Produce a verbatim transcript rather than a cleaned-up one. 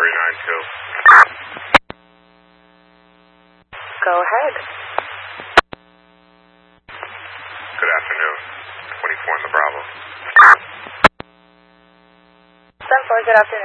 three nine two. Go ahead. Good afternoon. twenty-four in the Bravo. ten four, good afternoon.